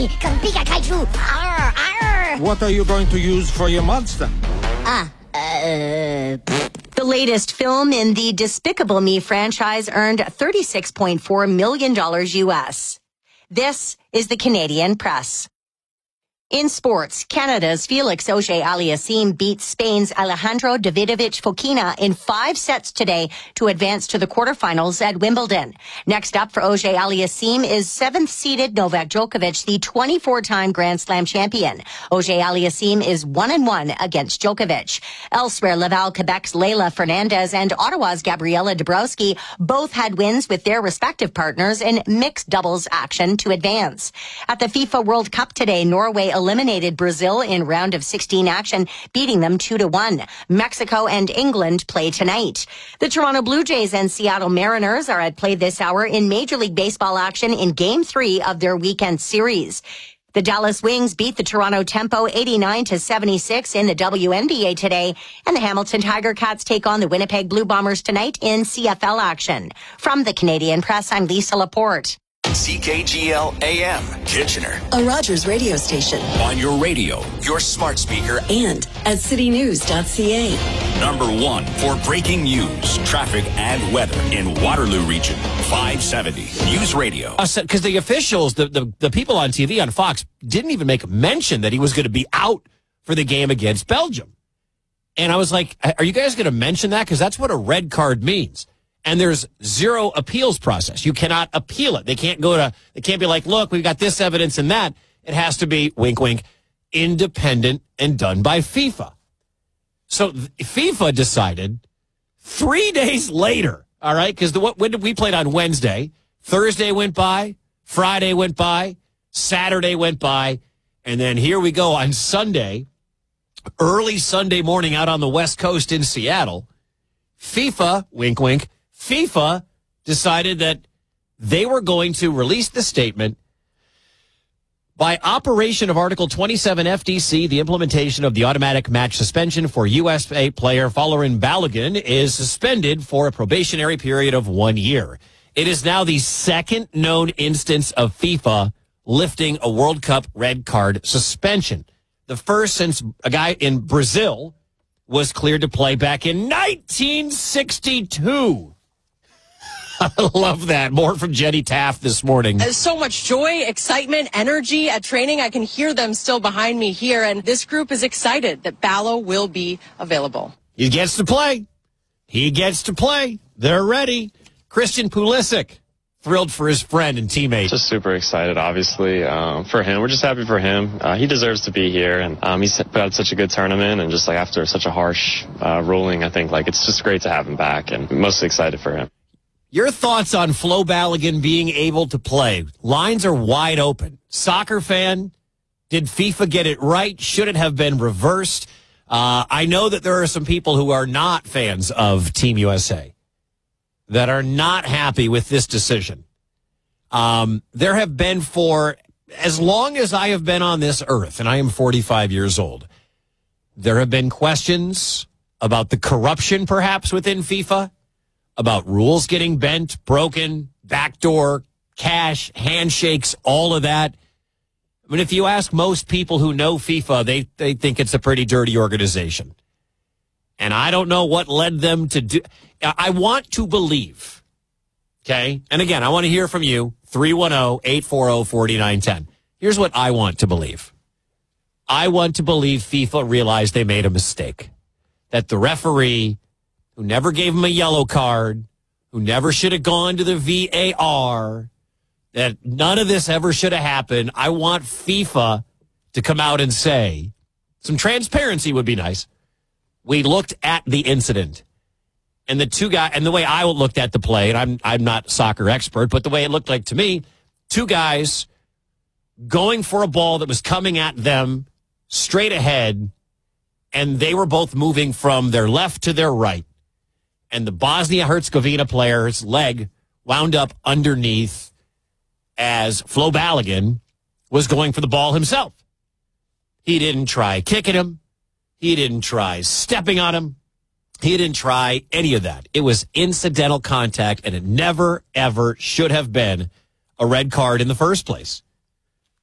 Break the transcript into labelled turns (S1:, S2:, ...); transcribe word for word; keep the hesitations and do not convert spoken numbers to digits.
S1: me. Come Pika Kaiju. Arr, arr.
S2: What are you going to use for your monster?
S1: Ah, uh...
S3: The latest film in the Despicable Me franchise earned thirty-six point four million dollars U S. This is the Canadian Press. In sports, Canada's Felix Auger-Aliassime beat Spain's Alejandro Davidovich Fokina in five sets today to advance to the quarterfinals at Wimbledon. Next up for Auger-Aliassime is seventh-seeded Novak Djokovic, the twenty-four-time Grand Slam champion. Auger-Aliassime is one and one against Djokovic. Elsewhere, Laval, Quebec's Leila Fernandez and Ottawa's Gabriela Dabrowski both had wins with their respective partners in mixed doubles action to advance. At the FIFA World Cup today, Norway eliminated Brazil in round of sixteen action, beating them two to one. Mexico and England play tonight. The Toronto Blue Jays and Seattle Mariners are at play this hour in Major League Baseball action in Game three of their weekend series. The Dallas Wings beat the Toronto Tempo eighty-nine to seventy-six in the W N B A today, and the Hamilton Tiger Cats take on the Winnipeg Blue Bombers tonight in C F L action. From the Canadian Press, I'm Lisa Laporte.
S4: C K G L A M, Kitchener.
S5: A Rogers radio station.
S4: On your radio, your smart speaker,
S5: and at city news dot c a.
S4: Number one for breaking news, traffic, and weather in Waterloo Region. five seventy News Radio.
S6: Because uh, the officials, the, the, the people on T V on Fox, didn't even make mention that he was going to be out for the game against Belgium. And I was like, are you guys going to mention that? Because that's what a red card means. And there's zero appeals process. You cannot appeal it. They can't go to, they can't be like, look, we've got this evidence and that. It has to be, wink, wink, independent and done by FIFA. So FIFA decided three days later, all right, because the what when did we played on Wednesday? Thursday went by, Friday went by, Saturday went by, and then here we go on Sunday, early Sunday morning out on the West Coast in Seattle. FIFA, wink, wink, FIFA decided that they were going to release the statement. By operation of Article twenty-seven F D C, the implementation of the automatic match suspension for U S A player Folarin Balogun is suspended for a probationary period of one year. It is now the second known instance of FIFA lifting a World Cup red card suspension. The first since a guy in Brazil was cleared to play back in nineteen sixty-two. I love that. More from Jenny Taft this morning.
S7: There's so much joy, excitement, energy at training. I can hear them still behind me here, and this group is excited that Balo will be available.
S6: He gets to play. He gets to play. They're ready. Christian Pulisic, thrilled for his friend and teammate.
S8: Just super excited, obviously, um, for him. We're just happy for him. Uh, he deserves to be here, and um, he's put out such a good tournament, and just like after such a harsh uh, ruling, I think like it's just great to have him back, and I'm mostly excited for him.
S6: Your thoughts on Flo Balogun being able to play? Lines are wide open. Soccer fan, did FIFA get it right? Should it have been reversed? Uh, I know that there are some people who are not fans of Team U S A that are not happy with this decision. Um, there have been for as long as I have been on this earth, and I am forty-five years old, there have been questions about the corruption perhaps within FIFA, about rules getting bent, broken, backdoor, cash, handshakes, all of that. I mean, if you ask most people who know FIFA, they, they think it's a pretty dirty organization. And I don't know what led them to do. I want to believe, okay? And again, I want to hear from you, three one zero, eight four zero, four nine one zero. Here's what I want to believe. I want to believe FIFA realized they made a mistake, that the referee who never gave him a yellow card, who never should have gone to the V A R, that none of this ever should have happened. I want FIFA to come out and say, some transparency would be nice. We looked at the incident, and the two guys, and the way I looked at the play, and I'm I'm not a soccer expert, but the way it looked like to me, two guys going for a ball that was coming at them straight ahead, and they were both moving from their left to their right. And the Bosnia-Herzegovina player's leg wound up underneath as Flo Balogun was going for the ball himself. He didn't try kicking him. He didn't try stepping on him. He didn't try any of that. It was incidental contact, and it never, ever should have been a red card in the first place.